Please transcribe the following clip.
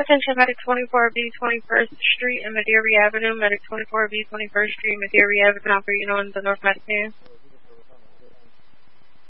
Attention, Medic 24B 21st Street and Madeira Avenue. Medic 24B 21st Street, Madeira Avenue, operating on the North Medic van.